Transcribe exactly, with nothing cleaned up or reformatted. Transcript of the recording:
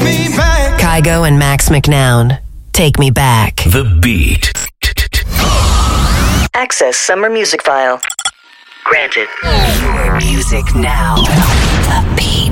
me back. Kygo and Max McNown. Take me back. The Beat. Access summer music file. Granted. More music now. The Beat.